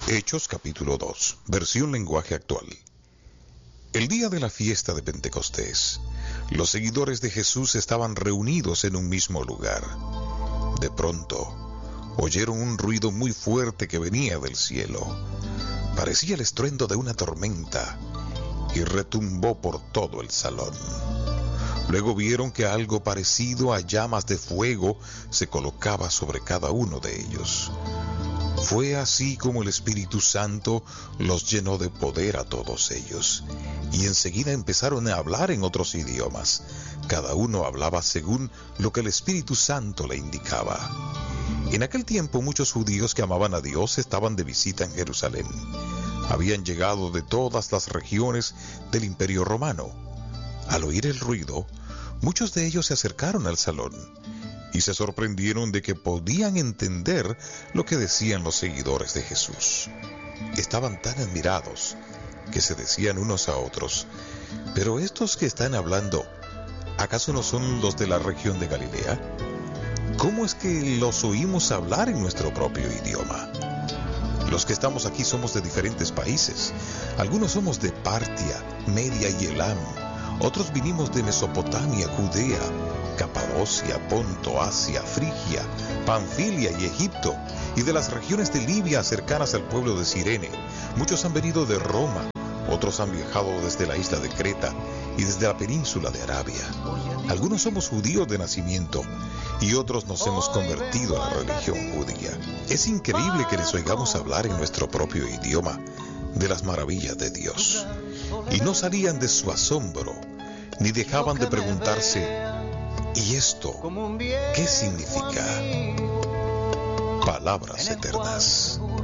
Hechos capítulo 2, versión lenguaje actual. El día de la fiesta de Pentecostés, los seguidores de Jesús estaban reunidos en un mismo lugar. De pronto, oyeron un ruido muy fuerte que venía del cielo. Parecía el estruendo de una tormenta y retumbó por todo el salón. Luego vieron que algo parecido a llamas de fuego se colocaba sobre cada uno de ellos. Fue así como el Espíritu Santo los llenó de poder a todos ellos, y enseguida empezaron a hablar en otros idiomas. Cada uno hablaba según lo que el Espíritu Santo le indicaba. En aquel tiempo muchos judíos que amaban a Dios estaban de visita en Jerusalén. Habían llegado de todas las regiones del Imperio Romano. Al oír el ruido, muchos de ellos se acercaron al salón y se sorprendieron de que podían entender lo que decían los seguidores de Jesús. Estaban tan admirados que se decían unos a otros: ¿pero estos que están hablando, acaso no son los de la región de Galilea? ¿Cómo es que los oímos hablar en nuestro propio idioma? Los que estamos aquí somos de diferentes países. Algunos somos de Partia, Media y Elam. Otros vinimos de Mesopotamia, Judea, Capadocia, Ponto, Asia, Frigia, Panfilia y Egipto, y de las regiones de Libia cercanas al pueblo de Cirene. Muchos han venido de Roma, otros han viajado desde la isla de Creta y desde la península de Arabia. Algunos somos judíos de nacimiento y otros nos hemos convertido a la religión judía. Es increíble que les oigamos hablar en nuestro propio idioma de las maravillas de Dios. Y no salían de su asombro, ni dejaban de preguntarse: ¿y esto qué significa? Palabras eternas.